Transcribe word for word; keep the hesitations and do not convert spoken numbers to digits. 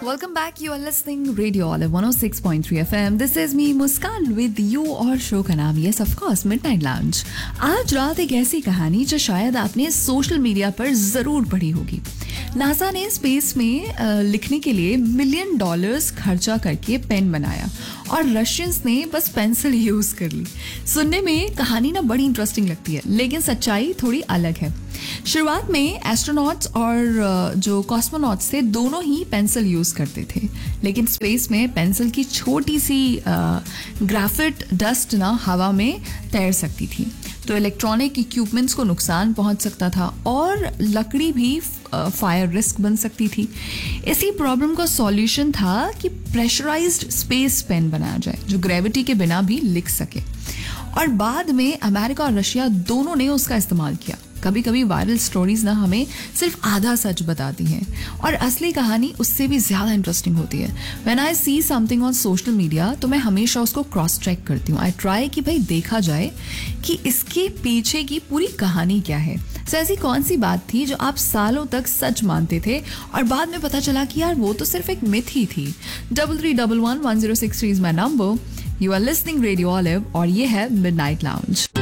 Welcome back. You are listening Radio Olive one oh six point three F M. This is me Muskan with you और show का नाम yes of course Midnight Lounge. आज रात एक ऐसी कहानी जो शायद आपने सोशल मीडिया पर जरूर पढ़ी होगी. नासा ने स्पेस में आ, लिखने के लिए मिलियन डॉलर्स खर्चा करके पेन बनाया और रशियंस ने बस पेंसिल यूज कर ली. सुनने में कहानी ना बड़ी इंटरेस्टिंग लगती है, लेकिन सच्चाई थोड़ी अलग है. शुरुआत में एस्ट्रोनॉट्स और जो कॉस्मोनॉट्स थे दोनों ही पेंसिल यूज करते थे, लेकिन स्पेस में पेंसिल की छोटी सी ग्राफिट डस्ट ना हवा में तैर सकती थी, तो इलेक्ट्रॉनिक इक्विपमेंट्स को नुकसान पहुंच सकता था और लकड़ी भी फायर रिस्क बन सकती थी. इसी प्रॉब्लम का सॉल्यूशन था कि प्रेशराइज्ड स्पेस पेन बनाया जाए जो ग्रेविटी के बिना भी लिख सके, और बाद में अमेरिका और रशिया दोनों ने उसका इस्तेमाल किया. कभी कभी वायरल स्टोरीज ना हमें सिर्फ आधा सच बताती हैं और असली कहानी उससे भी ज़्यादा इंटरेस्टिंग होती है. When I see something on social media तो मैं हमेशा उसको क्रॉस चेक करती हूँ. आई ट्राई कि भाई देखा जाए कि इसके पीछे की पूरी कहानी क्या है. सो ऐसी कौन सी बात थी जो आप सालों तक सच मानते थे और बाद में पता चला कि यार वो तो सिर्फ एक मिथ ही थी. Double three double one one zero six three is my number. You are listening radio olive और ये है मिडनाइट लाउंज.